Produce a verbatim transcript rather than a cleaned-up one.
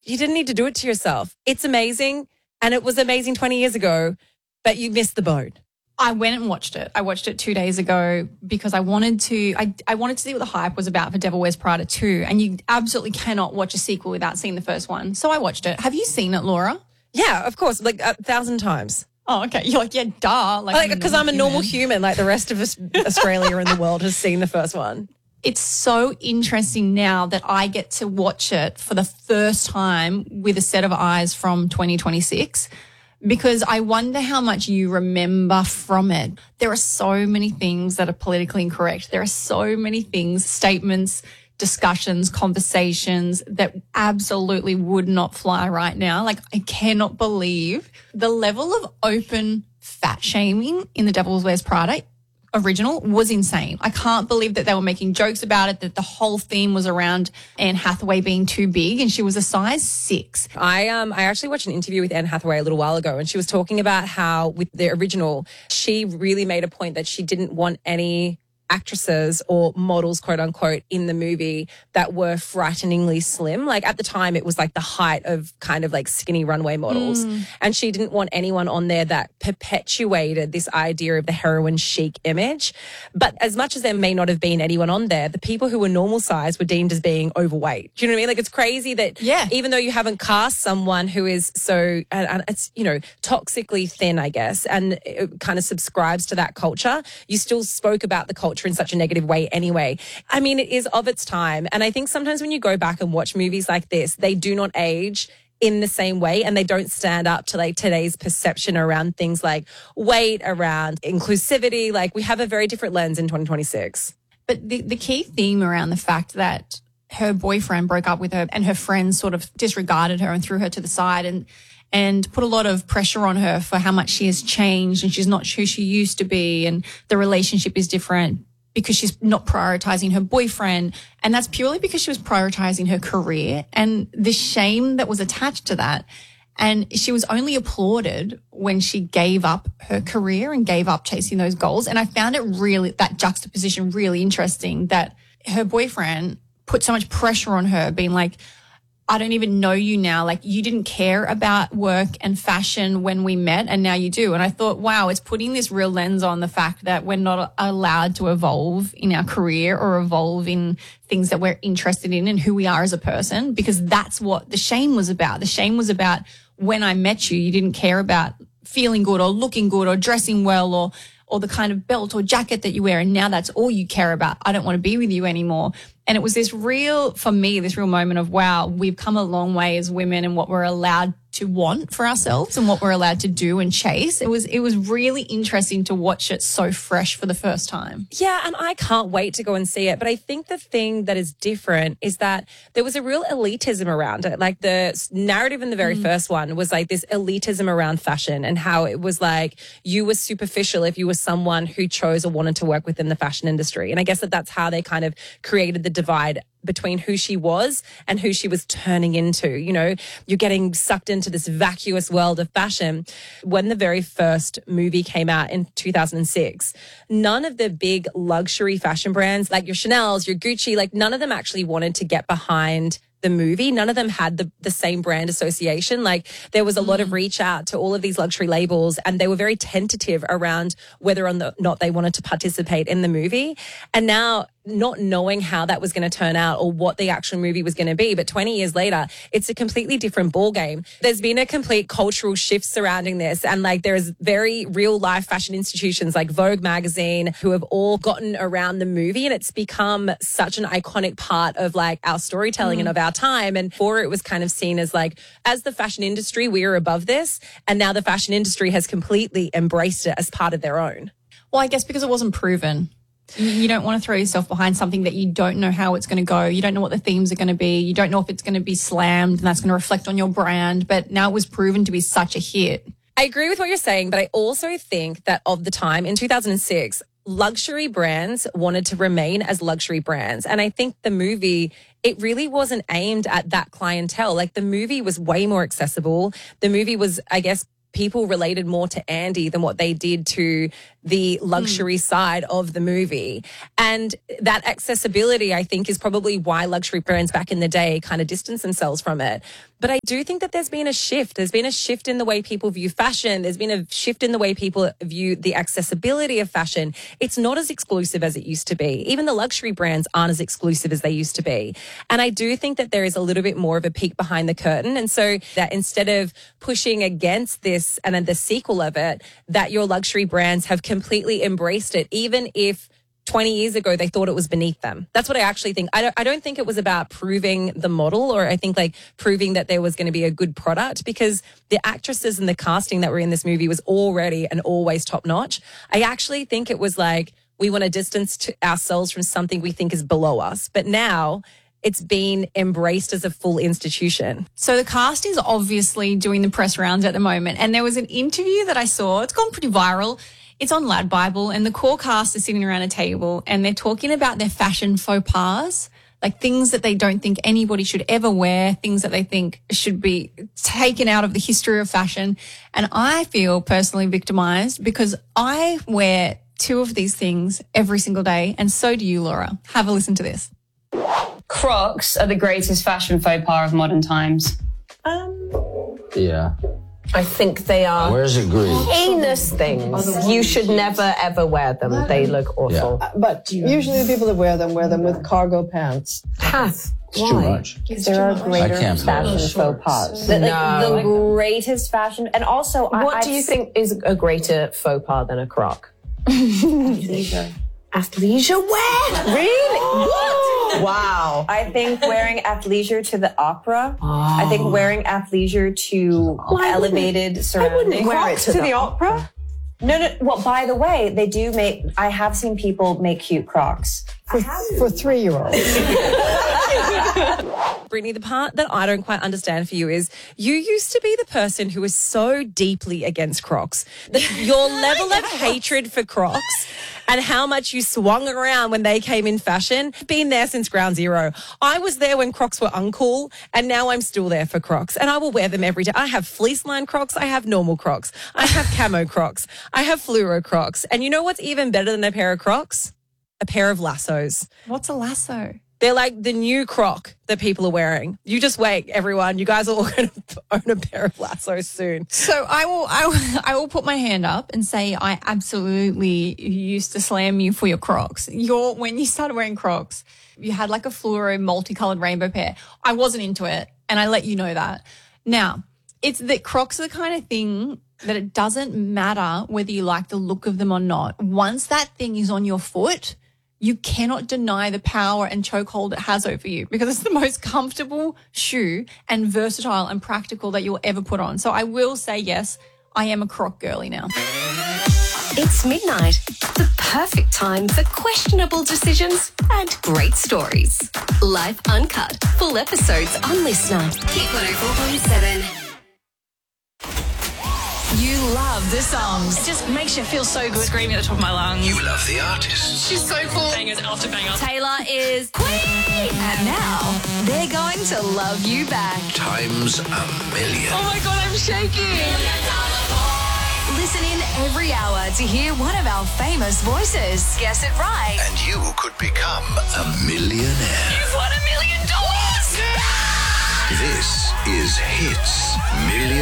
you didn't need to do it to yourself. It's amazing. And it was amazing twenty years ago, but you missed the boat. I went and watched it. I watched it two days ago because I wanted to I, I wanted to see what the hype was about for Devil Wears Prada two. And you absolutely cannot watch a sequel without seeing the first one. So I watched it. Have you seen it, Laura? Yeah, of course, like a thousand times. Oh, okay. You're like, yeah, duh. Like, because I'm, I'm a normal human, like the rest of us, Australia and the world has seen the first one. It's so interesting now that I get to watch it for the first time with a set of eyes from twenty twenty-six, because I wonder how much you remember from it. There are so many things that are politically incorrect. There are so many things, statements, discussions, conversations that absolutely would not fly right now. Like, I cannot believe the level of open fat shaming in The Devil Wears Prada original was insane. I can't believe that they were making jokes about it, that the whole theme was around Anne Hathaway being too big, and she was a size six. I um I actually watched an interview with Anne Hathaway a little while ago, and she was talking about how with the original, she really made a point that she didn't want any actresses or models, quote unquote, in the movie that were frighteningly slim. Like at the time, it was like the height of kind of like skinny runway models. Mm. And she didn't want anyone on there that perpetuated this idea of the heroin chic image. But as much as there may not have been anyone on there, the people who were normal size were deemed as being overweight. Do you know what I mean? Like, it's crazy that yeah. even though you haven't cast someone who is so, and, and it's, you know, toxically thin, I guess, and it kind of subscribes to that culture, you still spoke about the culture in such a negative way anyway. I mean, it is of its time. And I think sometimes when you go back and watch movies like this, they do not age in the same way, and they don't stand up to like today's perception around things like weight, around inclusivity. Like, we have a very different lens in twenty twenty-six. But the, the key theme around the fact that her boyfriend broke up with her and her friends sort of disregarded her and threw her to the side and and put a lot of pressure on her for how much she has changed and she's not who she used to be and the relationship is different because she's not prioritizing her boyfriend. And that's purely because she was prioritizing her career and the shame that was attached to that. And she was only applauded when she gave up her career and gave up chasing those goals. And I found it really, that juxtaposition really interesting, that her boyfriend put so much pressure on her, being like, I don't even know you now. Like, you didn't care about work and fashion when we met, and now you do. And I thought, wow, it's putting this real lens on the fact that we're not allowed to evolve in our career or evolve in things that we're interested in and who we are as a person, because that's what the shame was about. The shame was about, when I met you, you didn't care about feeling good or looking good or dressing well or or the kind of belt or jacket that you wear, and now that's all you care about. I don't want to be with you anymore. And it was this real, for me, this real moment of, wow, we've come a long way as women and what we're allowed to want for ourselves and what we're allowed to do and chase. It was it was really interesting to watch it so fresh for the first time. Yeah, and I can't wait to go and see it. But I think the thing that is different is that there was a real elitism around it. Like, the narrative in the very mm. first one was like this elitism around fashion and how it was like you were superficial if you were someone who chose or wanted to work within the fashion industry. And I guess that that's how they kind of created the divide between who she was and who she was turning into. You know, you're getting sucked into this vacuous world of fashion. When the very first movie came out in two thousand six, none of the big luxury fashion brands like your Chanel's, your Gucci, like none of them actually wanted to get behind the movie. None of them had the, the same brand association. Like, there was a lot of reach out to all of these luxury labels, and they were very tentative around whether or not they wanted to participate in the movie. And now, not knowing how that was going to turn out or what the actual movie was going to be, but twenty years later, it's a completely different ballgame. There's been a complete cultural shift surrounding this, and like there's very real life fashion institutions like Vogue magazine who have all gotten around the movie, and it's become such an iconic part of like our storytelling mm. and of our time. And before, it was kind of seen as like, as the fashion industry, we are above this, and now the fashion industry has completely embraced it as part of their own. Well, I guess because it wasn't proven. You don't want to throw yourself behind something that you don't know how it's going to go. You don't know what the themes are going to be. You don't know if it's going to be slammed and that's going to reflect on your brand. But now it was proven to be such a hit. I agree with what you're saying, but I also think that of the time in two thousand six, luxury brands wanted to remain as luxury brands. And I think the movie, it really wasn't aimed at that clientele. Like, the movie was way more accessible. The movie was, I guess, people related more to Andy than what they did to the luxury mm. side of the movie. And that accessibility, I think, is probably why luxury brands back in the day kind of distanced themselves from it. But I do think that there's been a shift. There's been a shift in the way people view fashion. There's been a shift in the way people view the accessibility of fashion. It's not as exclusive as it used to be. Even the luxury brands aren't as exclusive as they used to be. And I do think that there is a little bit more of a peek behind the curtain. And so that instead of pushing against this and then the sequel of it, that your luxury brands have completely embraced it, even if twenty years ago they thought it was beneath them. That's what I actually think. I don't, I don't think it was about proving the model, or I think like proving that there was going to be a good product, because the actresses and the casting that were in this movie was already and always top notch. I actually think it was like, we want to distance to ourselves from something we think is below us. But now it's been embraced as a full institution. So the cast is obviously doing the press rounds at the moment. And there was an interview that I saw. It's gone pretty viral. It's on Lad Bible, and the core cast is sitting around a table and they're talking about their fashion faux pas, like things that they don't think anybody should ever wear, things that they think should be taken out of the history of fashion. And I feel personally victimized because I wear two of these things every single day, and so do you, Laura. Have a listen to this. Crocs are the greatest fashion faux pas of modern times. Um, yeah. I think they are Where's it green? heinous things. You should never, ever wear them. They look awful. Yeah. Uh, but usually the people that wear them wear them with cargo pants. Path. It's too much. There are greater I can't fashion follow. faux pas. The, Like, no. the greatest fashion, and also, I, What I've do you think is a greater faux pas than a croc? Athleisure. Athleisure wear? Really? What? Wow. I think wearing athleisure to the opera. Oh. I think wearing athleisure to elevated surroundings. wear it to, to the, the opera. No, no. Well, by the way, they do make. I have seen people make cute Crocs. For, for three-year-olds. Brittany, the part that I don't quite understand for you is you used to be the person who was so deeply against Crocs. Your level of hatred for Crocs and how much you swung around when they came in fashion, been there since ground zero. I was there when Crocs were uncool, and now I'm still there for Crocs, and I will wear them every day. I have fleece line Crocs. I have normal Crocs. I have camo Crocs. I have fluoro Crocs. And you know what's even better than a pair of Crocs? A pair of lassos. What's a lasso? They're like the new Croc that people are wearing. You just wait, everyone. You guys are all going to own a pair of lassos soon. So I will, I will, I will put my hand up and say I absolutely used to slam you for your Crocs. Your when you started wearing Crocs, you had like a fluoro multicolored rainbow pair. I wasn't into it, and I let you know that. Now, it's that Crocs are the kind of thing that it doesn't matter whether you like the look of them or not. Once that thing is on your foot, you cannot deny the power and chokehold it has over you, because it's the most comfortable shoe and versatile and practical that you'll ever put on. So I will say, yes, I am a Croc girly now. It's midnight, the perfect time for questionable decisions and great stories. Life Uncut, full episodes on Listener. Hit one oh four point seven. You love the songs. It just makes you feel so good, screaming at the top of my lungs. You love the artists. She's so cool. Bangers after bangers. Taylor is Queen. And now they're going to love you back. Times a million. Oh my God, I'm shaking. Listen in every hour to hear one of our famous voices. Guess it right. And you could become a millionaire. You've won a million dollars. This is Hits Million.